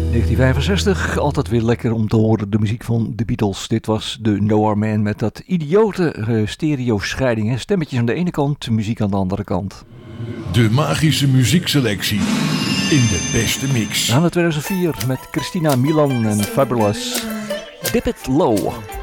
1965, altijd weer lekker om te horen de muziek van de Beatles. Dit was de Nowhere Man met dat idiote stereo-scheiding. Stemmetjes aan de ene kant, muziek aan de andere kant. De magische muziekselectie in de beste mix. Aan het 2004 met Christina Milian en Fabulous. Dip It Low.